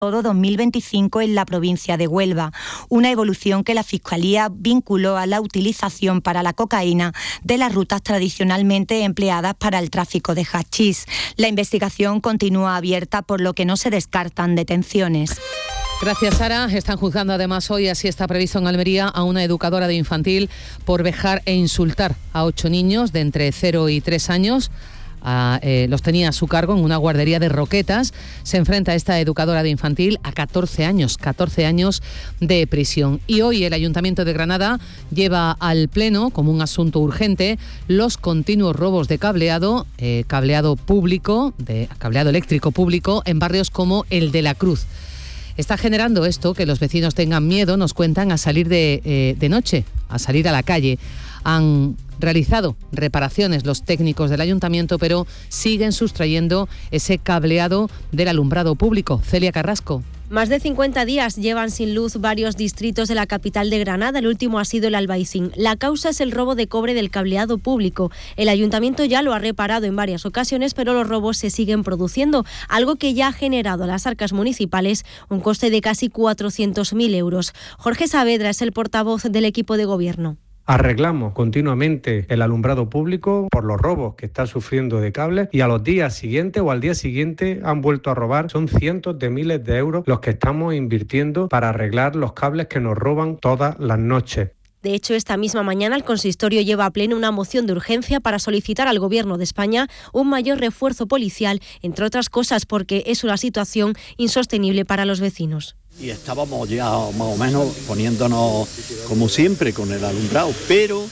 todo 2025 en la provincia de Huelva, una evolución que la Fiscalía vinculó a la utilización para la cocaína de las rutas tradicionalmente empleadas para el tráfico de hachís. La investigación continúa abierta, por lo que no se descartan detenciones. Gracias, Sara. Están juzgando además hoy, así está previsto en Almería, a una educadora de infantil por vejar e insultar a 8 niños de entre 0 y 3 años. Los tenía a su cargo en una guardería de Roquetas. Se enfrenta esta educadora de infantil a 14 años de prisión. Y hoy el Ayuntamiento de Granada lleva al Pleno como un asunto urgente los continuos robos de cableado público, de cableado eléctrico público en barrios como el de la Cruz. Está generando esto que los vecinos tengan miedo, nos cuentan, a salir de noche, a salir a la calle. Han realizado reparaciones los técnicos del ayuntamiento, pero siguen sustrayendo ese cableado del alumbrado público. Celia Carrasco. Más de 50 días llevan sin luz varios distritos de la capital de Granada. El último ha sido el Albaicín. La causa es el robo de cobre del cableado público. El ayuntamiento ya lo ha reparado en varias ocasiones, pero los robos se siguen produciendo, algo que ya ha generado a las arcas municipales un coste de casi 400.000 euros. Jorge Saavedra es el portavoz del equipo de gobierno. Arreglamos continuamente el alumbrado público por los robos que está sufriendo de cables, y a los días siguientes o al día siguiente han vuelto a robar. Son cientos de miles de euros los que estamos invirtiendo para arreglar los cables que nos roban todas las noches. De hecho, esta misma mañana el consistorio lleva a pleno una moción de urgencia para solicitar al Gobierno de España un mayor refuerzo policial, entre otras cosas porque es una situación insostenible para los vecinos. Y estábamos ya más o menos poniéndonos como siempre con el alumbrado, pero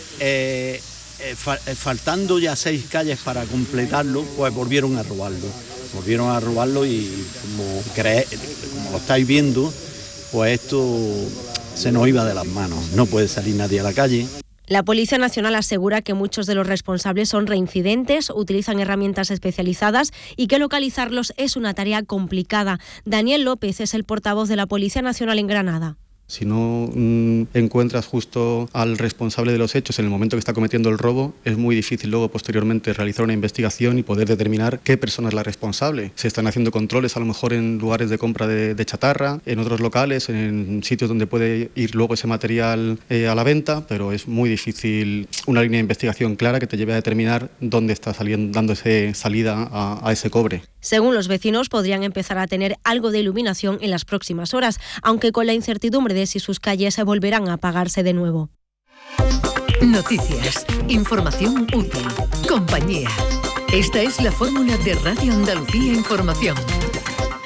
faltando ya 6 calles para completarlo, pues volvieron a robarlo y como lo estáis viendo, pues esto se nos iba de las manos. No puede salir nadie a la calle. La Policía Nacional asegura que muchos de los responsables son reincidentes, utilizan herramientas especializadas y que localizarlos es una tarea complicada. Daniel López es el portavoz de la Policía Nacional en Granada. Si no encuentras justo al responsable de los hechos en el momento que está cometiendo el robo, es muy difícil luego posteriormente realizar una investigación y poder determinar qué persona es la responsable. Se están haciendo controles a lo mejor en lugares de compra de chatarra, en otros locales, en sitios donde puede ir luego ese material a la venta, pero es muy difícil una línea de investigación clara que te lleve a determinar dónde está dándose salida a ese cobre. Según los vecinos, podrían empezar a tener algo de iluminación en las próximas horas, aunque con la incertidumbre de si sus calles se volverán a apagarse de nuevo. Noticias, información útil, compañía. Esta es la fórmula de Radio Andalucía Información.